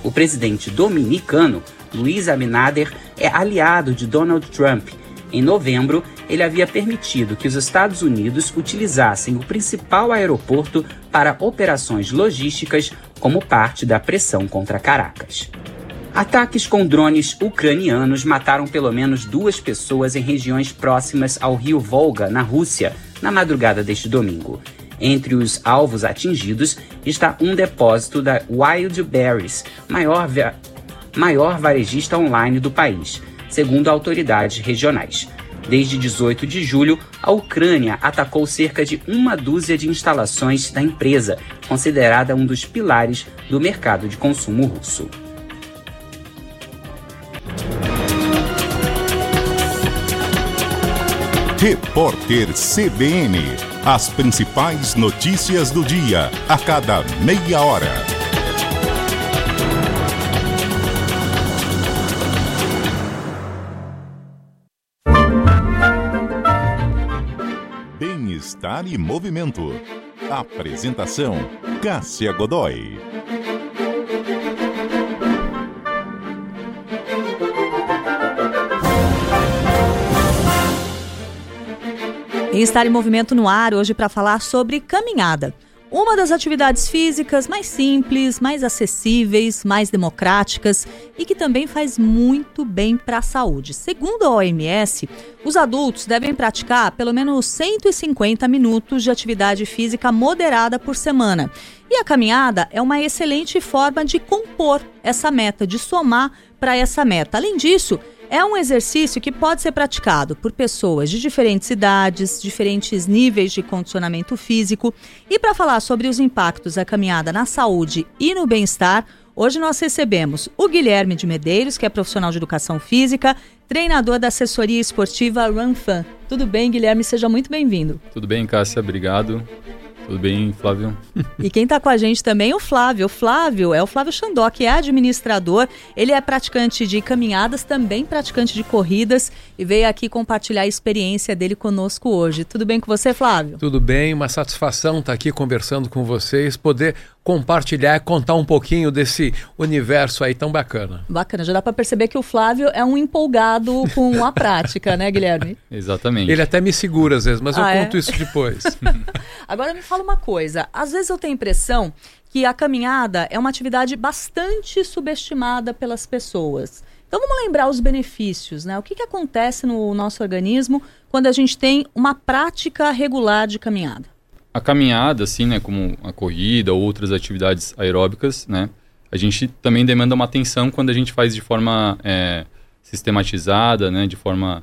O presidente dominicano, Luiz Abinader, é aliado de Donald Trump. Em novembro, ele havia permitido que os Estados Unidos utilizassem o principal aeroporto para operações logísticas como parte da pressão contra Caracas. Ataques com drones ucranianos mataram pelo menos 2 pessoas em regiões próximas ao rio Volga, na Rússia, na madrugada deste domingo. Entre os alvos atingidos está um depósito da Wildberries, maior varejista online do país, segundo autoridades regionais. Desde 18 de julho, a Ucrânia atacou cerca de 1 de instalações da empresa, considerada um dos pilares do mercado de consumo russo. Repórter CBN. As principais notícias do dia, a cada meia hora. Bem-estar e movimento. Apresentação: Cássia Godoy. Bem-estar em movimento no ar hoje para falar sobre caminhada. Uma das atividades físicas mais simples, mais acessíveis, mais democráticas e que também faz muito bem para a saúde. Segundo a OMS, os adultos devem praticar pelo menos 150 minutos de atividade física moderada por semana. E a caminhada é uma excelente forma de compor essa meta, de somar para essa meta. Além disso, é um exercício que pode ser praticado por pessoas de diferentes idades, diferentes níveis de condicionamento físico. E para falar sobre os impactos da caminhada na saúde e no bem-estar, hoje nós recebemos o Guilherme de Medeiros, que é profissional de educação física, treinador da assessoria esportiva RunFan. Tudo bem, Guilherme? Seja muito bem-vindo. Tudo bem, Cássia? Obrigado. Tudo bem, Flávio? E quem está com a gente também é o Flávio. O Flávio é o Flávio Xandó, que é administrador. Ele é praticante de caminhadas, também praticante de corridas e veio aqui compartilhar a experiência dele conosco hoje. Tudo bem com você, Flávio? Tudo bem, uma satisfação estar aqui conversando com vocês, poder compartilhar, contar um pouquinho desse universo aí tão bacana. Bacana, já dá para perceber que o Flávio é um empolgado com a prática, né, Guilherme? Exatamente. Ele até me segura às vezes, mas eu conto isso depois. Agora me fala uma coisa, às vezes eu tenho a impressão que a caminhada é uma atividade bastante subestimada pelas pessoas. Então vamos lembrar os benefícios, né? O que acontece no nosso organismo quando a gente tem uma prática regular de caminhada? A caminhada, assim, né, como a corrida ou outras atividades aeróbicas, né, a gente também demanda uma atenção quando a gente faz de forma sistematizada, né, de forma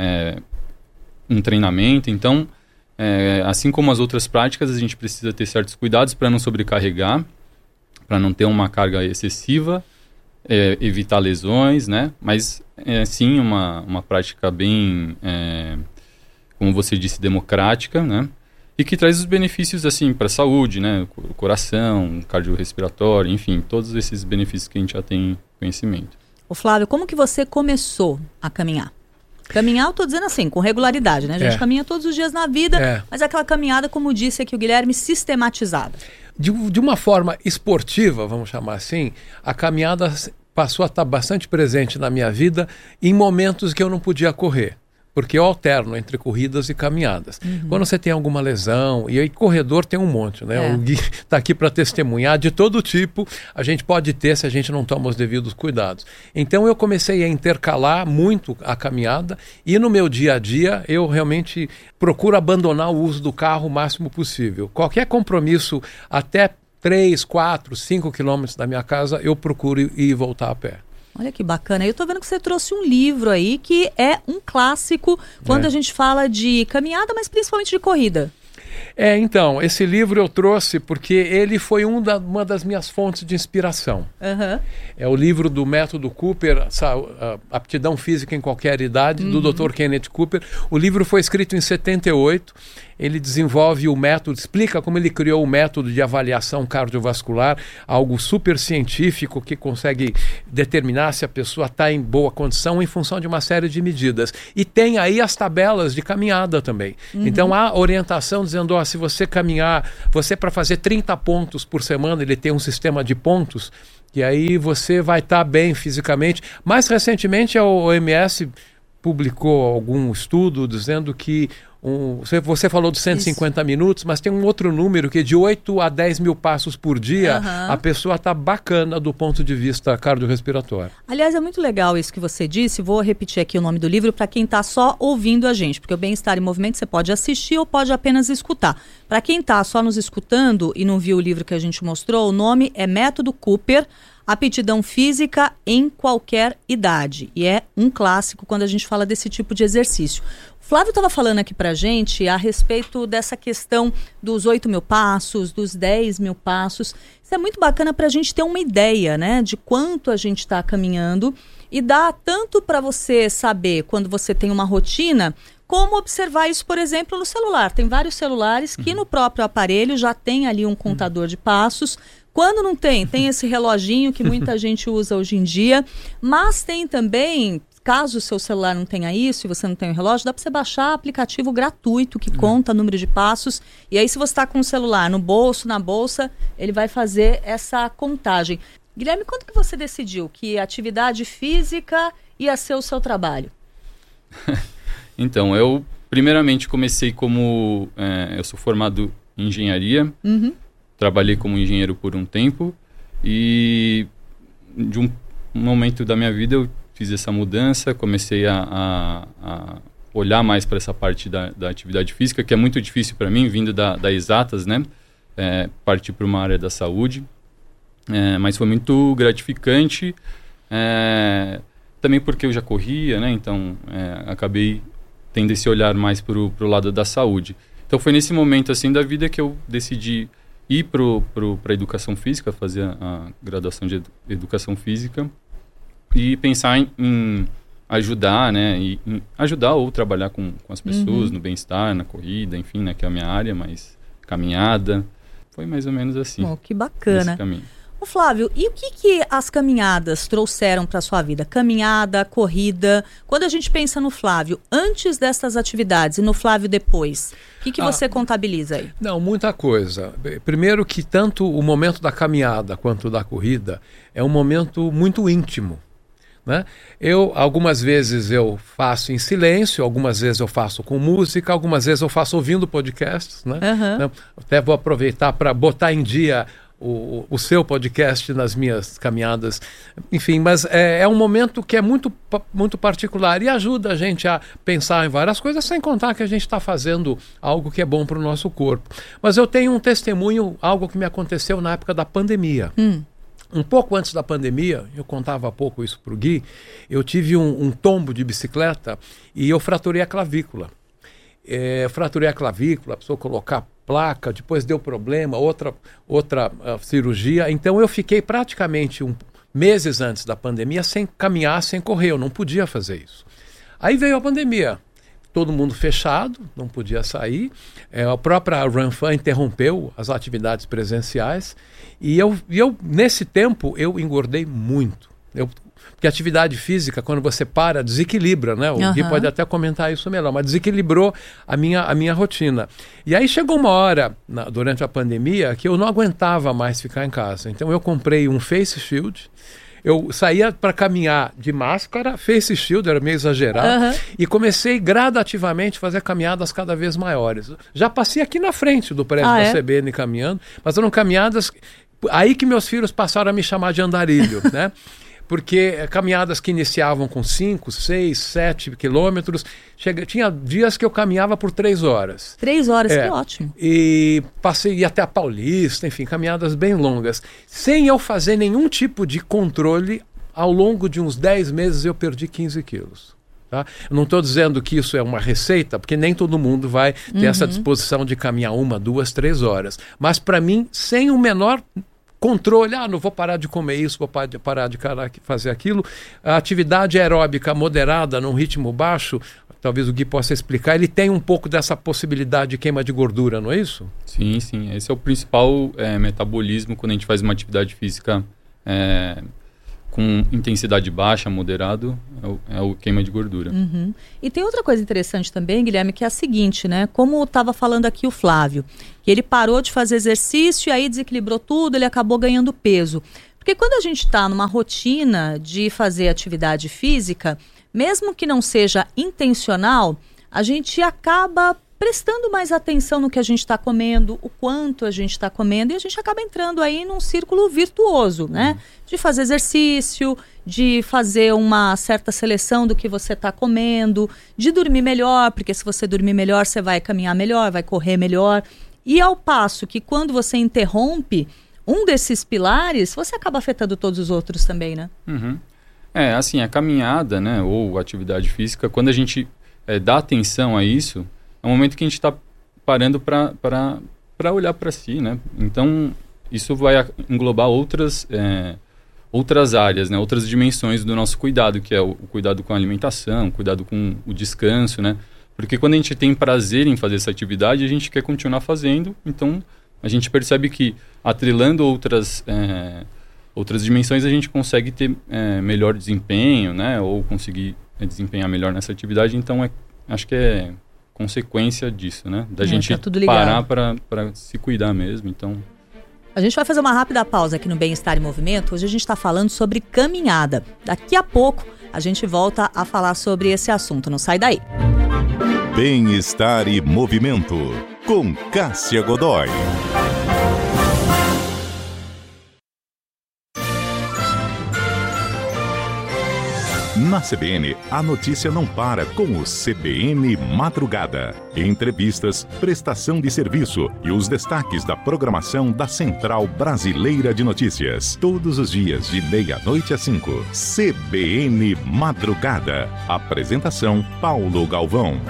um treinamento. Então, assim como as outras práticas, a gente precisa ter certos cuidados para não sobrecarregar, para não ter uma carga excessiva, evitar lesões, né, mas sim uma prática bem, como você disse, democrática, né, e que traz os benefícios, assim, para a saúde, né? O coração, cardiorrespiratório, enfim, todos esses benefícios que a gente já tem conhecimento. Ô Flávio, como que você começou a caminhar? Caminhar, eu tô dizendo assim, com regularidade, né? A gente caminha todos os dias na vida, mas aquela caminhada, como disse aqui o Guilherme, sistematizada. De uma forma esportiva, vamos chamar assim, a caminhada passou a estar bastante presente na minha vida em momentos que eu não podia correr. Porque eu alterno entre corridas e caminhadas. Quando você tem alguma lesão, e aí corredor tem um monte, né? O Gui está aqui para testemunhar, de todo tipo, a gente pode ter se a gente não toma os devidos cuidados. Então eu comecei a intercalar muito a caminhada e no meu dia a dia eu realmente procuro abandonar o uso do carro o máximo possível. Qualquer compromisso até 3, 4, 5 quilômetros da minha casa, eu procuro ir e voltar a pé. Olha que bacana. Eu tô vendo que você trouxe um livro aí que é um clássico quando a gente fala de caminhada, mas principalmente de corrida. Então, esse livro eu trouxe porque ele foi uma das minhas fontes de inspiração. É o livro do Método Cooper, Aptidão Física em Qualquer Idade, do Dr. Kenneth Cooper. O livro foi escrito em 78. Ele desenvolve o método, explica como ele criou o método de avaliação cardiovascular, algo super científico que consegue determinar se a pessoa está em boa condição em função de uma série de medidas. E tem aí as tabelas de caminhada também. Então há orientação dizendo, se você caminhar, para fazer 30 pontos por semana, ele tem um sistema de pontos, que aí você vai estar bem fisicamente. Mais recentemente, a OMS publicou algum estudo dizendo que você falou dos 150 minutos, mas tem um outro número que de 8 a 10 mil passos por dia, a pessoa está bacana do ponto de vista cardiorrespiratório. Aliás, é muito legal isso que você disse. Vou repetir aqui o nome do livro para quem está só ouvindo a gente, porque o Bem-Estar em Movimento você pode assistir ou pode apenas escutar. Para quem está só nos escutando e não viu o livro que a gente mostrou, o nome é Método Cooper, Aptidão Física em Qualquer Idade. E é um clássico quando a gente fala desse tipo de exercício. O Flávio estava falando aqui pra gente a respeito dessa questão dos 8 mil passos, dos 10 mil passos. Isso é muito bacana para a gente ter uma ideia, né, de quanto a gente está caminhando. E dá tanto para você saber quando você tem uma rotina, como observar isso, por exemplo, no celular. Tem vários celulares que no próprio aparelho já tem ali um contador de passos. Quando não tem, tem esse reloginho que muita gente usa hoje em dia, mas tem também, caso o seu celular não tenha isso e você não tem o relógio, dá para você baixar aplicativo gratuito que conta número de passos, e aí se você está com o celular no bolso, na bolsa, ele vai fazer essa contagem. Guilherme, quando que você decidiu que atividade física ia ser o seu trabalho? Então, eu primeiramente comecei como, eu sou formado em engenharia, trabalhei como engenheiro por um tempo e de um momento da minha vida eu fiz essa mudança, comecei a olhar mais para essa parte da atividade física, que é muito difícil para mim, vindo da exatas, né? Partir para uma área da saúde, mas foi muito gratificante, também porque eu já corria, né? Então acabei tendo esse olhar mais para o lado da saúde. Então foi nesse momento assim da vida que eu decidi ir para a educação física, fazer a graduação de educação física e pensar em ajudar, né? Em ajudar ou trabalhar com as pessoas no bem-estar, na corrida, enfim, né? Que é a minha área, mas caminhada. Foi mais ou menos assim. Oh, que bacana. Esse caminho. Ô Flávio, e o que as caminhadas trouxeram para a sua vida? Caminhada, corrida. Quando a gente pensa no Flávio antes dessas atividades e no Flávio depois, o que você contabiliza aí? Não, muita coisa. Primeiro que tanto o momento da caminhada quanto da corrida é um momento muito íntimo, né? Algumas vezes eu faço em silêncio, algumas vezes eu faço com música, algumas vezes eu faço ouvindo podcasts, né? Até vou aproveitar para botar em dia o seu podcast nas minhas caminhadas, enfim, mas é um momento que é muito, muito particular e ajuda a gente a pensar em várias coisas, sem contar que a gente está fazendo algo que é bom para o nosso corpo. Mas eu tenho um testemunho, algo que me aconteceu na época da pandemia. Um pouco antes da pandemia, eu contava há pouco isso para o Gui, eu tive um tombo de bicicleta e eu fraturei a clavícula. Fraturei a clavícula, precisou colocar placa, depois deu problema, outra cirurgia. Então eu fiquei praticamente meses antes da pandemia sem caminhar, sem correr, eu não podia fazer isso. Aí veio a pandemia, todo mundo fechado, não podia sair, a própria RunFun interrompeu as atividades presenciais e eu nesse tempo eu engordei muito. Porque a atividade física, quando você para, desequilibra, né? O Gui pode até comentar isso melhor, mas desequilibrou a minha rotina. E aí chegou uma hora, durante a pandemia, que eu não aguentava mais ficar em casa. Então eu comprei um face shield, eu saía para caminhar de máscara, face shield, era meio exagerado, e comecei gradativamente a fazer caminhadas cada vez maiores. Já passei aqui na frente do prédio da CBN caminhando, mas eram caminhadas... Aí que meus filhos passaram a me chamar de andarilho, né? Porque caminhadas que iniciavam com 5, 6, 7 quilômetros, tinha dias que eu caminhava por 3 horas. 3 horas, que ótimo. E passei até a Paulista, enfim, caminhadas bem longas. Sem eu fazer nenhum tipo de controle, ao longo de uns 10 meses eu perdi 15 quilos. Tá? Eu não estou dizendo que isso é uma receita, porque nem todo mundo vai ter essa disposição de caminhar 1, 2, 3 horas. Mas para mim, sem o menor controle, não vou parar de comer isso, vou parar de fazer aquilo. A atividade aeróbica moderada, num ritmo baixo, talvez o Gui possa explicar, ele tem um pouco dessa possibilidade de queima de gordura, não é isso? Sim. Esse é o principal metabolismo quando a gente faz uma atividade física com intensidade baixa, moderado, é o queima de gordura. E tem outra coisa interessante também, Guilherme, que é a seguinte, né? Como estava falando aqui o Flávio, que ele parou de fazer exercício e aí desequilibrou tudo, ele acabou ganhando peso. Porque quando a gente está numa rotina de fazer atividade física, mesmo que não seja intencional, a gente acaba prestando mais atenção no que a gente está comendo, o quanto a gente está comendo, e a gente acaba entrando aí num círculo virtuoso, né? De fazer exercício, de fazer uma certa seleção do que você está comendo, de dormir melhor, porque se você dormir melhor, você vai caminhar melhor, vai correr melhor. E ao passo que quando você interrompe um desses pilares, você acaba afetando todos os outros também, né? Assim, a caminhada, né, ou atividade física, quando a gente dá atenção a isso, é um momento que a gente está parando para olhar para si, né? Então, isso vai englobar outras áreas, né? Outras dimensões do nosso cuidado, que é o cuidado com a alimentação, o cuidado com o descanso, né? Porque quando a gente tem prazer em fazer essa atividade, a gente quer continuar fazendo, então a gente percebe que atrelando outras dimensões a gente consegue ter melhor desempenho, né? Ou conseguir desempenhar melhor nessa atividade, então acho que é consequência disso, né? Da gente parar para se cuidar mesmo, então... A gente vai fazer uma rápida pausa aqui no Bem-Estar em Movimento. Hoje a gente está falando sobre caminhada. Daqui a pouco a gente volta a falar sobre esse assunto. Não sai daí. Bem-Estar e Movimento, com Cássia Godoy. Na CBN, a notícia não para com o CBN Madrugada. Entrevistas, prestação de serviço e os destaques da programação da Central Brasileira de Notícias. Todos os dias, de 00:30 às 5. CBN Madrugada. Apresentação, Paulo Galvão.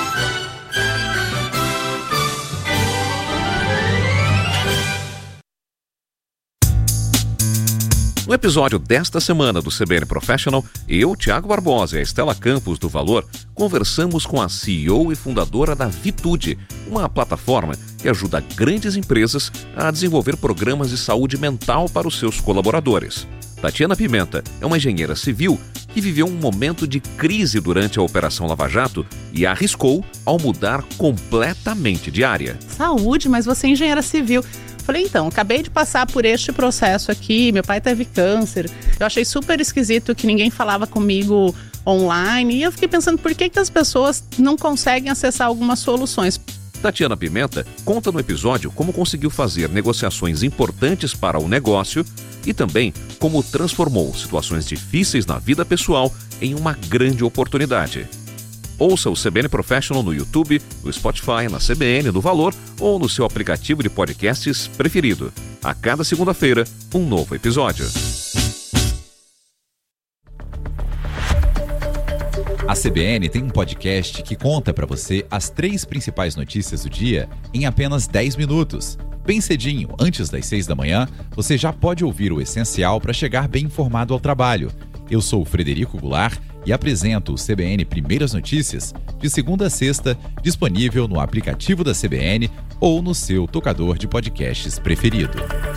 No episódio desta semana do CBN Professional, eu, Thiago Barbosa e a Estela Campos do Valor conversamos com a CEO e fundadora da Vitude, uma plataforma que ajuda grandes empresas a desenvolver programas de saúde mental para os seus colaboradores. Tatiana Pimenta é uma engenheira civil que viveu um momento de crise durante a Operação Lava Jato e arriscou ao mudar completamente de área. Saúde, mas você é engenheira civil. Falei, então, acabei de passar por este processo aqui, meu pai teve câncer, eu achei super esquisito que ninguém falava comigo online, e eu fiquei pensando por que as pessoas não conseguem acessar algumas soluções. Tatiana Pimenta conta no episódio como conseguiu fazer negociações importantes para o negócio e também como transformou situações difíceis na vida pessoal em uma grande oportunidade. Ouça o CBN Professional no YouTube, no Spotify, na CBN, no Valor ou no seu aplicativo de podcasts preferido. A cada segunda-feira, um novo episódio. A CBN tem um podcast que conta para você as 3 principais notícias do dia em apenas 10 minutos. Bem cedinho, antes das 6 da manhã, você já pode ouvir o essencial para chegar bem informado ao trabalho. Eu sou o Frederico Goulart e apresento o CBN Primeiras Notícias de segunda a sexta, disponível no aplicativo da CBN ou no seu tocador de podcasts preferido.